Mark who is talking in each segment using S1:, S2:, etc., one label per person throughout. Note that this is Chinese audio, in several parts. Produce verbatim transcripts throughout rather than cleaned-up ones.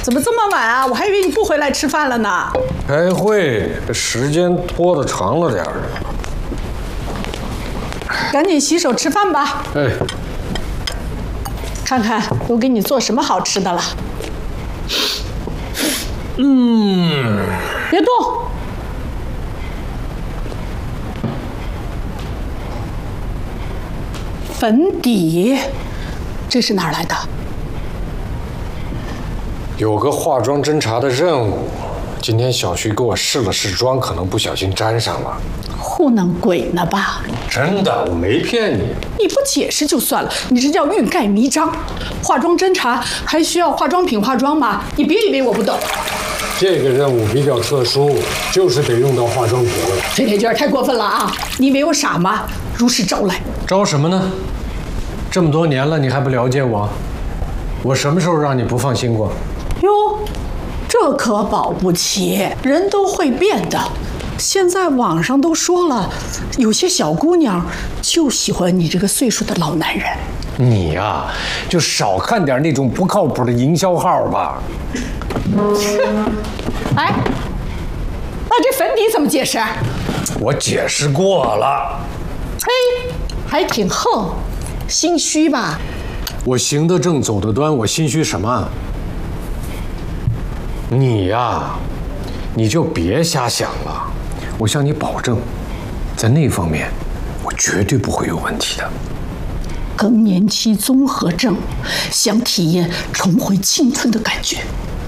S1: 怎么这么晚啊？我还以为你不回来吃饭了呢。
S2: 开会，这时间拖得长了点儿。
S1: 赶紧洗手吃饭吧。
S2: 哎，
S1: 看看都给你做什么好吃的了。
S2: 嗯，
S1: 别动。粉底，这是哪儿来的？
S2: 有个化妆侦查的任务，今天小徐给我试了试妆，可能不小心沾上了。
S1: 糊弄鬼呢吧？
S2: 真的，我没骗你。
S1: 你不解释就算了，你这叫欲盖弥彰。化妆侦查还需要化妆品化妆吗？你别以为我不懂。
S2: 这个任务比较特殊，就是得用到化妆品了。
S1: 崔铁军太过分了啊！你以为我傻吗？如实招来。
S2: 招什么呢？这么多年了，你还不了解我？我什么时候让你不放心过？
S1: 哟，这可保不齐，人都会变的。现在网上都说了，有些小姑娘就喜欢你这个岁数的老男人。
S2: 你呀、啊，就少看点那种不靠谱的营销号吧。
S1: 哎，那这粉底怎么解释？
S2: 我解释过了。
S1: 嘿，还挺横，心虚吧？
S2: 我行得正，走得端，我心虚什么？你呀、啊，你就别瞎想了。我向你保证，在那方面，我绝对不会有问题的。
S1: 更年期综合症，想体验重回青春的感觉。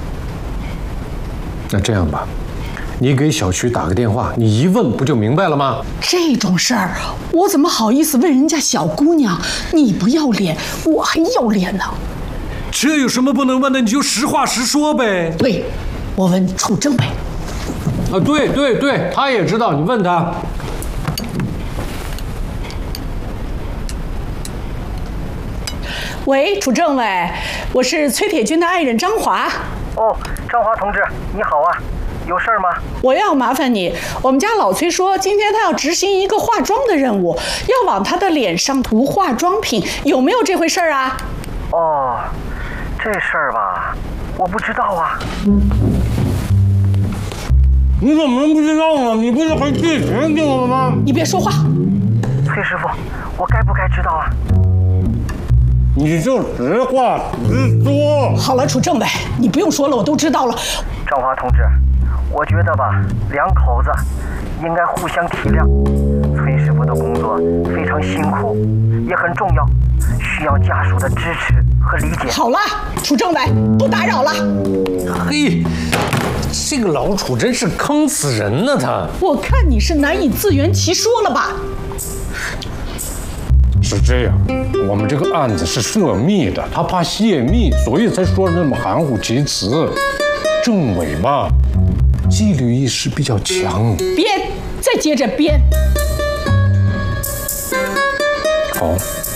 S2: 那这样吧，你给小徐打个电话，你一问不就明白了吗？
S1: 这种事儿，我怎么好意思问人家小姑娘？你不要脸，我还要脸呢。
S2: 这有什么不能问的？你就实话实说呗。
S1: 对，我问楚政委。
S2: 啊，对对对，他也知道，你问他。
S1: 喂，楚政委，我是崔铁军的爱人张华。
S3: 哦，张华同志，你好啊，有事儿吗？
S1: 我要麻烦你，我们家老崔说今天他要执行一个化妆的任务，要往他的脸上涂化妆品，有没有这回事儿啊？
S3: 哦，这事儿吧，我不知道啊。
S2: 你怎么能不知道呢？你不是还借钱给我吗？
S1: 你别说话。
S3: 崔师傅，我该不该知道啊？
S2: 你就实话实说。
S1: 好了，楚政委，你不用说了，我都知道了。
S3: 张华同志，我觉得吧，两口子应该互相体谅。崔师傅的工作非常辛苦，也很重要，需要家属的支持和理解。
S1: 好了，楚政委，不打扰了。
S2: 嘿，这个老楚真是坑死人呢！他，
S1: 我看你是难以自圆其说了吧？
S2: 是这样，我们这个案子是涉密的，他怕泄密，所以才说那么含糊其辞。政委嘛，纪律意识比较强。
S1: 编，再接着编。
S2: 好，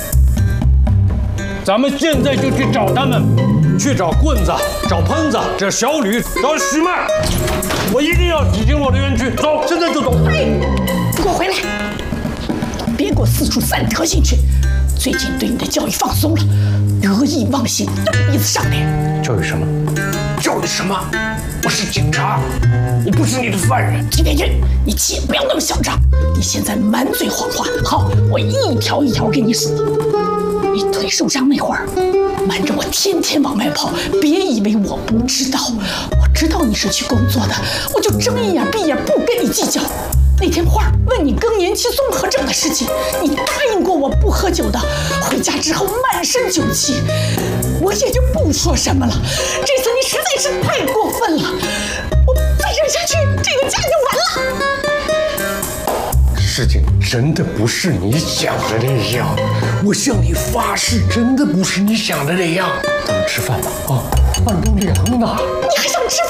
S2: 咱们现在就去找他们，去找棍子，找喷子，找小吕，找许曼。我一定要洗清我的冤屈。走，现在就走。
S1: 嘿，你给我回来！别给我四处散德性去！最近对你的教育放松了，得意忘形，都鼻子上脸。
S2: 教育什么？教育什么？我是警察，我不是你的犯人。
S1: 金铁军，你且不要那么嚣张！你现在满嘴谎话。好，我一条一条给你数。你腿受伤那会儿，瞒着我天天往外跑，别以为我不知道，我知道你是去工作的，我就睁一眼闭一眼，不跟你计较。那天花儿问你更年期综合症的事情，你答应过我不喝酒的，回家之后满身酒气，我也就不说什么了。这次你实在是太过分了，我再忍下去，这个家就完了。
S2: 事情真的不是你想的那样，我向你发誓，真的不是你想的那样。咱们吃饭吧，啊，饭都凉呢。
S1: 你还想吃饭？